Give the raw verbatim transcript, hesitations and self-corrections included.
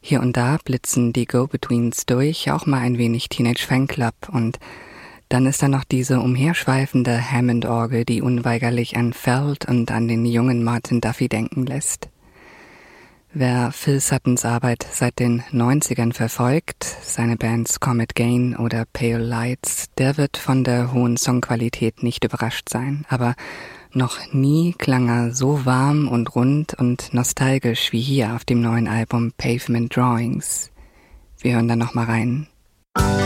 Hier und da blitzen die Go-Betweens durch, auch mal ein wenig Teenage Fanclub, und dann ist da noch diese umherschweifende Hammond-Orgel, die unweigerlich an Feld und an den jungen Martin Duffy denken lässt. Wer Phil Suttons Arbeit seit den neunzigern verfolgt, seine Bands Comet Gain oder Pale Lights, der wird von der hohen Songqualität nicht überrascht sein. Aber noch nie klang er so warm und rund und nostalgisch wie hier auf dem neuen Album Pavement Drawings. Wir hören da noch mal rein.